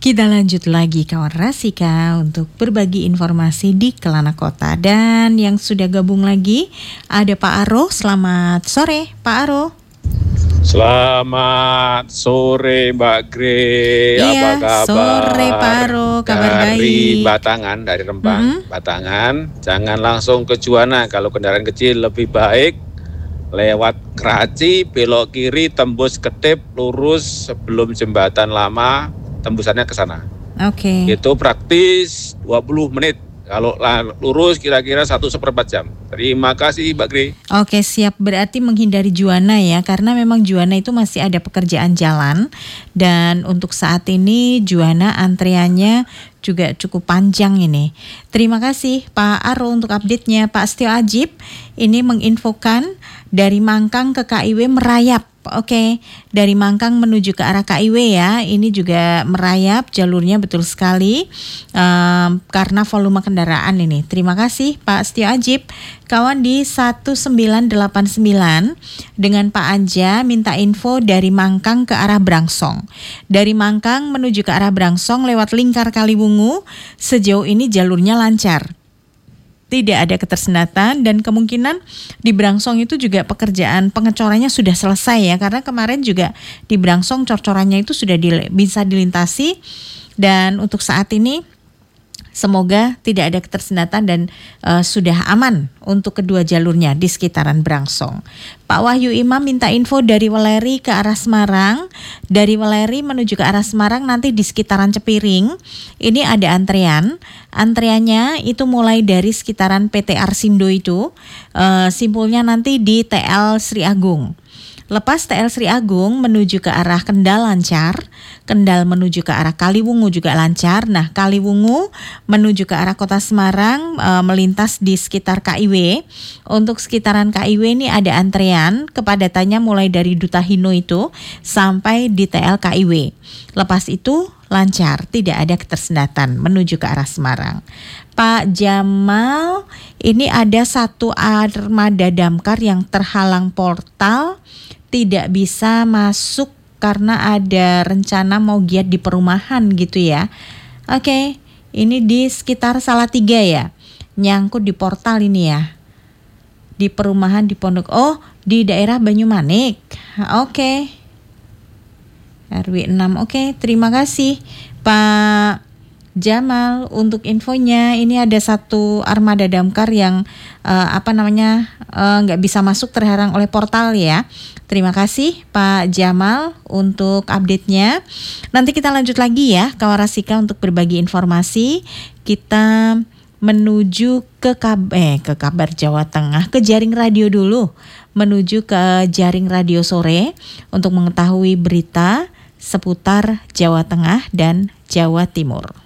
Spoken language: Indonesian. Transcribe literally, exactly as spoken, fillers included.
Kita lanjut lagi kawan Rasika untuk berbagi informasi di Kelana Kota. Dan yang sudah gabung lagi ada Pak Aro. Selamat sore Pak Aro. Selamat sore Mbak Gre. Iya, Apa kabar? sore Pak Aro, kabar dari baik. Batangan, dari Rembang, Mm-hmm. Batangan. Jangan langsung ke Juwana, kalau kendaraan kecil lebih baik lewat Keraci, belok kiri, tembus Ketip, lurus sebelum jembatan lama, tembusannya ke sana. Oke. Itu praktis dua puluh menit. Kalau lurus kira-kira satu seperempat jam. Terima kasih Mbak Gri. Oke, siap. Berarti menghindari Juwana ya, karena memang Juwana itu masih ada pekerjaan jalan. Dan untuk saat ini Juwana antriannya juga cukup panjang ini. Terima kasih Pak Aro untuk update-nya. Pak Setio Ajib ini menginfokan dari Mangkang ke K I W merayap. Oke, dari Mangkang menuju ke arah K I W ya, ini juga merayap jalurnya betul sekali um, karena volume kendaraan ini. Terima kasih Pak Setio Ajib. Kawan di satu sembilan delapan sembilan dengan Pak Anja minta info dari Mangkang ke arah Brangsong. Dari Mangkang menuju ke arah Brangsong lewat Lingkar Kaliwungu, sejauh ini jalurnya lancar. Tidak ada ketersendatan dan kemungkinan di Brangsong itu juga pekerjaan pengecorannya sudah selesai ya, karena kemarin juga di Brangsong cor-corannya itu sudah di, bisa dilintasi. Dan untuk saat ini semoga tidak ada ketersendatan dan uh, sudah aman untuk kedua jalurnya di sekitaran Brangsong. Pak Wahyu Imam minta info dari Weleri ke arah Semarang. Dari Weleri menuju ke arah Semarang nanti di sekitaran Cepiring. Ini ada antrean. Antreannya itu mulai dari sekitaran P T Arsindo itu. Uh, simpulnya nanti di T L Sri Agung. Lepas T L Sri Agung menuju ke arah Kendal lancar, Kendal menuju ke arah Kaliwungu juga lancar. Nah, Kaliwungu menuju ke arah Kota Semarang e, melintas di sekitar K I W. Untuk sekitaran K I W ini ada antrean, kepadatannya mulai dari Duta Hino itu sampai di T L K I W. Lepas itu lancar, tidak ada ketersendatan menuju ke arah Semarang. Pak Jamal, ini ada satu armada damkar yang terhalang portal, tidak bisa masuk karena ada rencana mau giat di perumahan gitu ya. Oke, ini di sekitar Salatiga ya, nyangkut di portal ini ya. Di perumahan di Pondok, oh di daerah Banyumanik. Oke, R W enam, oke, terima kasih Pak Jamal untuk infonya. Ini ada satu armada damkar yang uh, apa namanya nggak uh, bisa masuk terhalang oleh portal ya. Terima kasih Pak Jamal untuk update-nya. Nanti kita lanjut lagi ya kawan Rasika untuk berbagi informasi. Kita menuju ke kab- eh, ke kabar Jawa Tengah, ke jaring radio dulu. Menuju ke jaring radio sore untuk mengetahui berita seputar Jawa Tengah dan Jawa Timur.